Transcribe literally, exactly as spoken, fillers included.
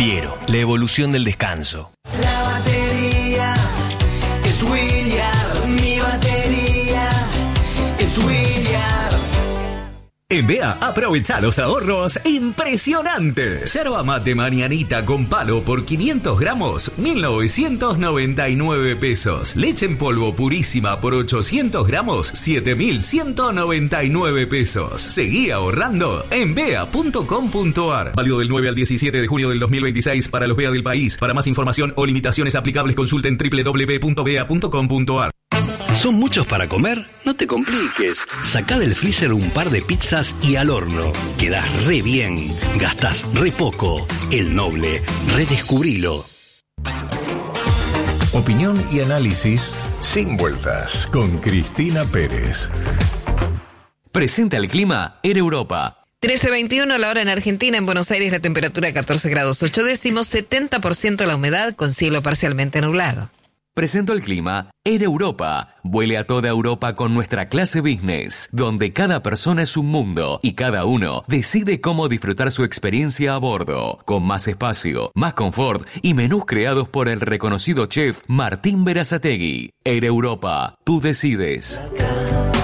Fiero, la evolución del descanso. La batería es Williard, mi batería es Williard. En B E A, aprovecha los ahorros impresionantes. Yerba mate mañanita con palo por quinientos gramos, mil novecientos noventa y nueve pesos. Leche en polvo purísima por ochocientos gramos, siete mil ciento noventa y nueve pesos. Seguí ahorrando en bea punto com punto ar. Válido del nueve al diecisiete de junio del dos mil veintiséis para los B E A del país. Para más información o limitaciones aplicables, consulten doble u doble u doble u punto bea punto com punto ar. ¿Son muchos para comer? No te compliques. Sacá del freezer un par de pizzas y al horno. Quedás re bien. Gastás re poco. El Noble. Redescubrilo. Opinión y análisis sin vueltas con Cristina Pérez. Presenta el clima en Europa. trece veintiuno la hora en Argentina. En Buenos Aires la temperatura catorce grados ocho décimos, setenta por ciento la humedad con cielo parcialmente nublado. Presento el clima en Europa. Vuele a toda Europa con nuestra clase business, donde cada persona es un mundo y cada uno decide cómo disfrutar su experiencia a bordo, con más espacio, más confort y menús creados por el reconocido chef Martín Berazategui. En Europa, tú decides.